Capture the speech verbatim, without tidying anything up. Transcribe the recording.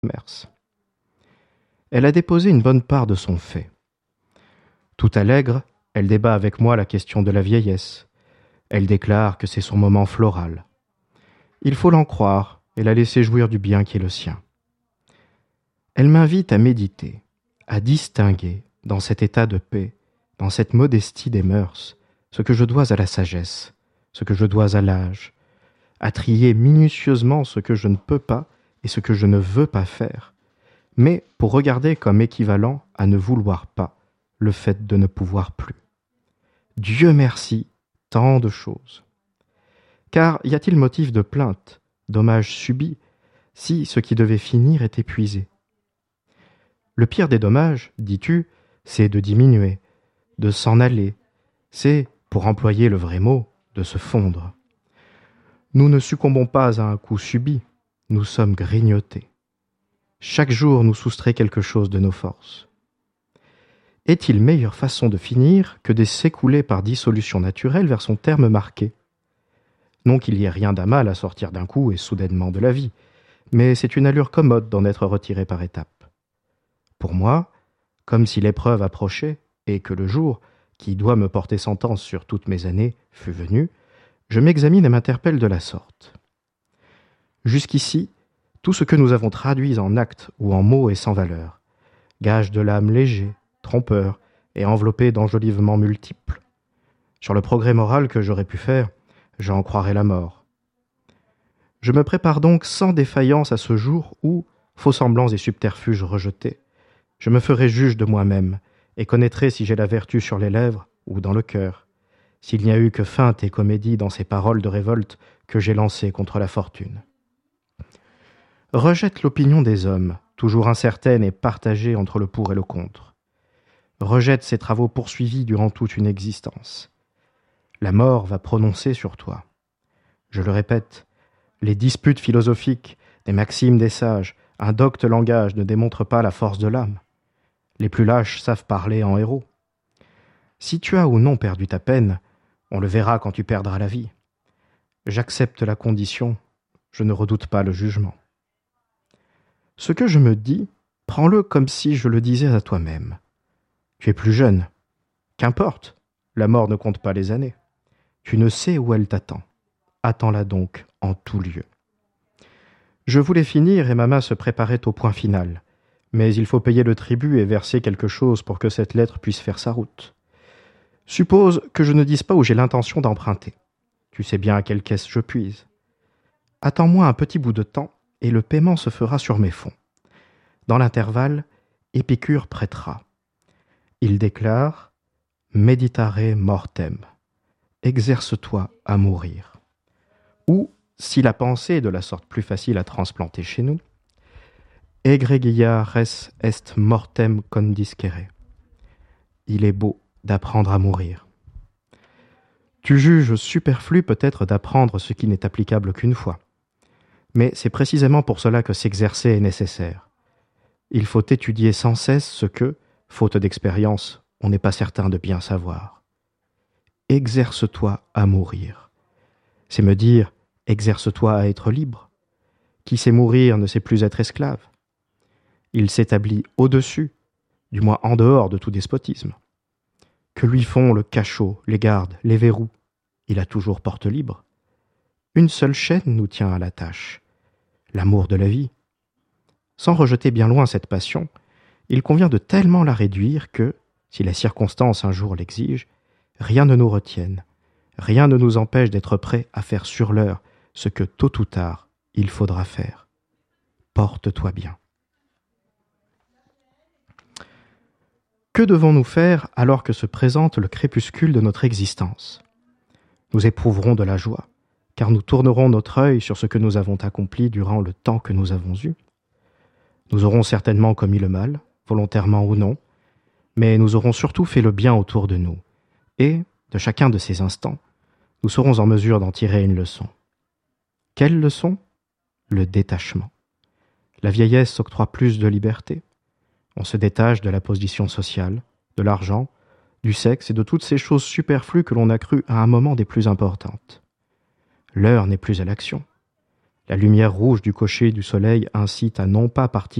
commerce. Elle a déposé une bonne part de son fait. Tout allègre, elle débat avec moi la question de la vieillesse. Elle déclare que c'est son moment floral. Il faut l'en croire et la laisser jouir du bien qui est le sien. Elle m'invite à méditer, à distinguer, dans cet état de paix, dans cette modestie des mœurs, ce que je dois à la sagesse, ce que je dois à l'âge, à trier minutieusement ce que je ne peux pas et ce que je ne veux pas faire, mais pour regarder comme équivalent à ne vouloir pas le fait de ne pouvoir plus. Dieu merci, tant de choses. Car y a-t-il motif de plainte, dommage subi, si ce qui devait finir est épuisé? Le pire des dommages, dis-tu, c'est de diminuer, de s'en aller, c'est, pour employer le vrai mot, de se fondre. Nous ne succombons pas à un coup subi, nous sommes grignotés. Chaque jour nous soustrait quelque chose de nos forces. Est-il meilleure façon de finir que de s'écouler par dissolution naturelle vers son terme marqué? Non qu'il y ait rien d'un mal à sortir d'un coup et soudainement de la vie, mais c'est une allure commode d'en être retiré par étapes. Pour moi, comme si l'épreuve approchait et que le jour, qui doit me porter sentence sur toutes mes années, fût venu, je m'examine et m'interpelle de la sorte. Jusqu'ici, tout ce que nous avons traduit en actes ou en mots est sans valeur, gage de l'âme léger, trompeur et enveloppé d'enjolivements multiples. Sur le progrès moral que j'aurais pu faire, j'en croirais la mort. Je me prépare donc sans défaillance à ce jour où, faux semblants et subterfuges rejetés, je me ferai juge de moi-même et connaîtrai si j'ai la vertu sur les lèvres ou dans le cœur, s'il n'y a eu que feinte et comédie dans ces paroles de révolte que j'ai lancées contre la fortune. Rejette l'opinion des hommes, toujours incertaine et partagée entre le pour et le contre. Rejette ces travaux poursuivis durant toute une existence. La mort va prononcer sur toi. Je le répète, les disputes philosophiques, les maximes des sages, un docte langage ne démontrent pas la force de l'âme. Les plus lâches savent parler en héros. Si tu as ou non perdu ta peine, on le verra quand tu perdras la vie. J'accepte la condition, je ne redoute pas le jugement. Ce que je me dis, prends-le comme si je le disais à toi-même. Tu es plus jeune. Qu'importe, la mort ne compte pas les années. Tu ne sais où elle t'attend. Attends-la donc en tout lieu. Je voulais finir et ma main se préparait au point final. Mais il faut payer le tribut et verser quelque chose pour que cette lettre puisse faire sa route. Suppose que je ne dise pas où j'ai l'intention d'emprunter. Tu sais bien à quelle caisse je puise. Attends-moi un petit bout de temps et le paiement se fera sur mes fonds. Dans l'intervalle, Épicure prêtera. Il déclare « Meditare mortem » exerce-toi à mourir. Ou, si la pensée est de la sorte plus facile à transplanter chez nous, egregia res est mortem condiscere. Il est beau d'apprendre à mourir. Tu juges superflu peut-être d'apprendre ce qui n'est applicable qu'une fois. Mais c'est précisément pour cela que s'exercer est nécessaire. Il faut étudier sans cesse ce que, faute d'expérience, on n'est pas certain de bien savoir. Exerce-toi à mourir. C'est me dire, exerce-toi à être libre. Qui sait mourir ne sait plus être esclave. Il s'établit au-dessus, du moins en dehors de tout despotisme. Que lui font le cachot, les gardes, les verrous? Il a toujours porte libre. Une seule chaîne nous tient à la tâche, l'amour de la vie. Sans rejeter bien loin cette passion, il convient de tellement la réduire que, si la circonstance un jour l'exige, rien ne nous retienne, rien ne nous empêche d'être prêts à faire sur l'heure ce que tôt ou tard il faudra faire. Porte-toi bien. Que devons-nous faire alors que se présente le crépuscule de notre existence? Nous éprouverons de la joie, car nous tournerons notre œil sur ce que nous avons accompli durant le temps que nous avons eu. Nous aurons certainement commis le mal, volontairement ou non, mais nous aurons surtout fait le bien autour de nous, et, de chacun de ces instants, nous serons en mesure d'en tirer une leçon. Quelle leçon? Le détachement. La vieillesse s'octroie plus de liberté. On se détache de la position sociale, de l'argent, du sexe et de toutes ces choses superflues que l'on a crues à un moment des plus importantes. L'heure n'est plus à l'action. La lumière rouge du cocher du soleil incite à non pas partir